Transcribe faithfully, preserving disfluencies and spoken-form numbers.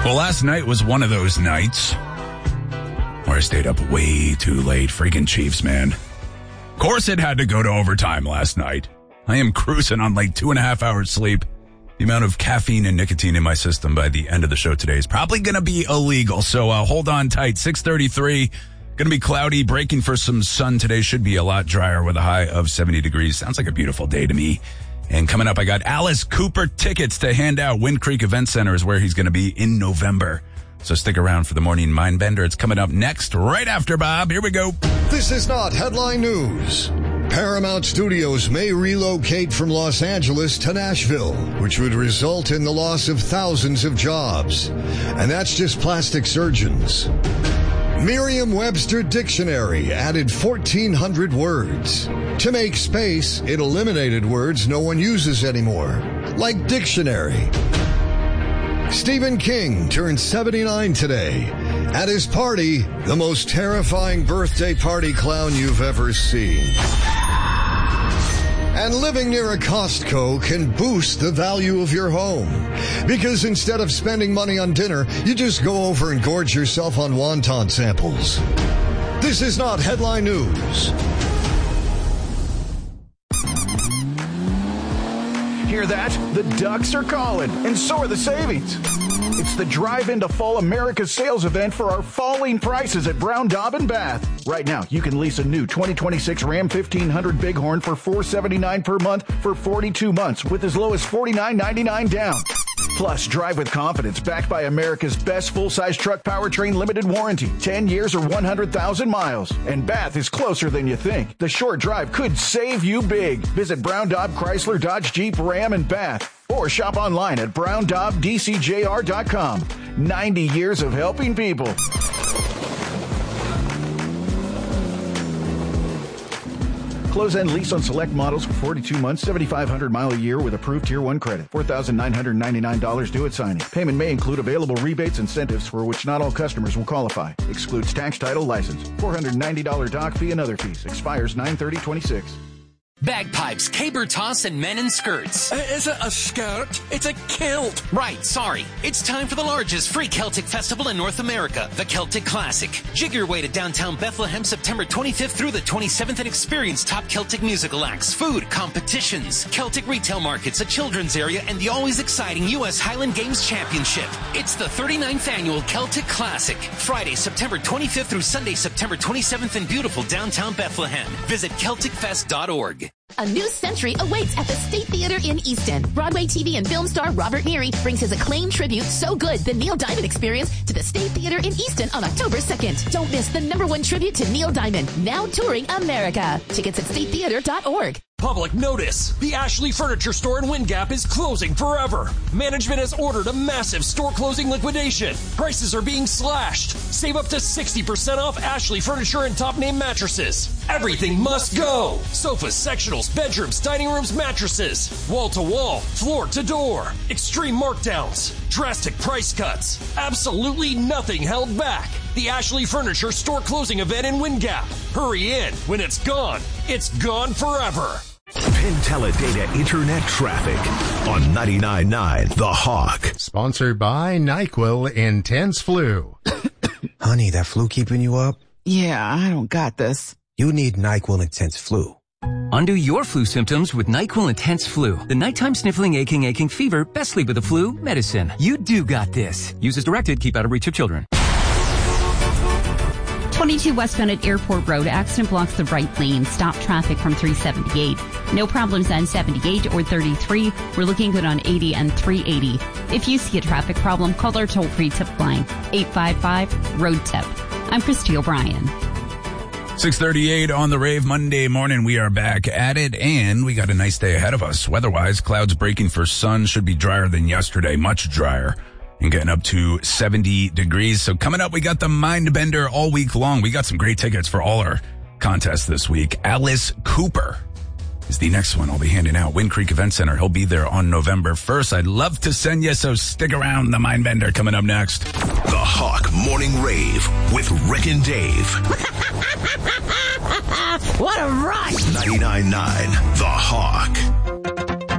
Well, last night was one of those nights where I stayed up way too late. Freaking Chiefs, man. Of course it had to go to overtime last night. I am cruising on like two and a half hours sleep. The amount of caffeine and nicotine in my system by the end of the show today is probably going to be illegal. So uh, hold on tight. six thirty-three, going to be cloudy, breaking for some sun today. Should be a lot drier with a high of seventy degrees. Sounds like a beautiful day to me. And coming up, I got Alice Cooper tickets to hand out. Wind Creek Event Center is where he's going to be in November. So stick around for the morning Mindbender. It's coming up next, right after Bob. Here we go. This is not headline news. Paramount Studios may relocate from Los Angeles to Nashville, which would result in the loss of thousands of jobs. And that's just plastic surgeons. Merriam-Webster Dictionary added fourteen hundred words. To make space, it eliminated words no one uses anymore, like dictionary. Stephen King turned seventy-nine today. At his party, the most terrifying birthday party clown you've ever seen. And living near a Costco can boost the value of your home. Because instead of spending money on dinner, you just go over and gorge yourself on wonton samples. This is not headline news. Hear that? The Ducks are calling, and so are the savings. It's the Drive Into Fall America sales event for our falling prices at Brown Daub and Bath. Right now, you can lease a new twenty twenty-six Ram fifteen hundred Bighorn for four hundred seventy-nine dollars per month for forty-two months with as low as forty-nine ninety-nine down. Plus, drive with confidence backed by America's best full-size truck powertrain limited warranty. ten years or one hundred thousand miles. And Bath is closer than you think. The short drive could save you big. Visit Brown Daub Chrysler Dodge Jeep Ram and Bath. Or shop online at brown daub d c j r dot com. ninety years of helping people. Close-end lease on select models for forty-two months, seventy-five hundred mile a year with approved Tier one credit. four thousand nine hundred ninety-nine dollars due at signing. Payment may include available rebates and incentives for which not all customers will qualify. Excludes tax, title, license. four hundred ninety dollars dock fee and other fees. Expires nine thirty twenty-six. Bagpipes, caber toss, and men in skirts. Uh, is it a skirt? It's a kilt. Right, sorry. It's time for the largest free Celtic festival in North America, the Celtic Classic. Jig your way to downtown Bethlehem September twenty-fifth through the twenty-seventh and experience top Celtic musical acts, food, competitions, Celtic retail markets, a children's area, and the always exciting U S Highland Games Championship. It's the thirty-ninth annual Celtic Classic. Friday, September twenty-fifth through Sunday, September twenty-seventh in beautiful downtown Bethlehem. Visit celtic fest dot org. A new century awaits at the State Theater in Easton. Broadway T V and film star Robert Neary brings his acclaimed tribute, So Good, the Neil Diamond Experience, to the State Theater in Easton on October second. Don't miss the number one tribute to Neil Diamond, now touring America. Tickets at state theater dot org. Public notice. The Ashley Furniture Store in Wind Gap is closing forever. Management has ordered a massive store closing liquidation. Prices are being slashed. Save up to sixty percent off Ashley Furniture and top name mattresses. Everything must go. Sofas, sectionals, bedrooms, dining rooms, mattresses. Wall to wall, floor to door. Extreme markdowns. Drastic price cuts. Absolutely nothing held back. The Ashley Furniture Store closing event in Wind Gap. Hurry in. When it's gone, it's gone forever. Penn Teledata Internet Traffic on ninety-nine point nine The Hawk. Sponsored by NyQuil Intense Flu. Honey, that flu keeping you up? Yeah, I don't got this. You need NyQuil Intense Flu. Undo your flu symptoms with NyQuil Intense Flu. The nighttime sniffling, aching, aching fever, best sleep with the flu, medicine. You do got this. Use as directed, keep out of reach of children. twenty-two westbound at Airport Road. Accident blocks the right lane. Stop traffic from three seventy-eight. No problems on seventy-eight or thirty-three. We're looking good on eighty and three eighty. If you see a traffic problem, call our toll-free tip line, eight five five, road tip. I'm Christy O'Brien. six thirty-eight on the Rave Monday morning. We are back at it, and we got a nice day ahead of us. Weather-wise, clouds breaking for sun. Should be drier than yesterday, much drier, and getting up to seventy degrees. So coming up, we got the Mindbender all week long. We got some great tickets for all our contests this week. Alice Cooper is the next one I'll be handing out. Wind Creek Event Center. He'll be there on November first. I'd love to send you, so stick around. The Mindbender coming up next. The Hawk Morning Rave with Rick and Dave. What a rush! ninety-nine point nine The Hawk.